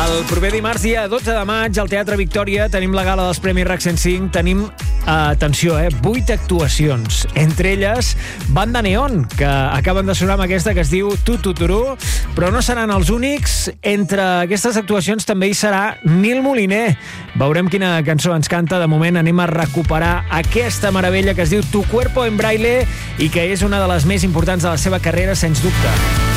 El proper dimarts, dia 12 de maig, al Teatre Victòria, tenim la gala dels Premis RAC 105. Tenim, atenció, 8 actuacions. Entre elles, Banda Neon, que acaben de sonar amb aquesta que es diu Tututurú, però no seran els únics. Entre aquestes actuacions també hi serà Nil Moliner. Veurem quina cançó ens canta. De moment anem a recuperar aquesta meravella que es diu Tu cuerpo en braille i que és una de les més importants de la seva carrera, sens dubte.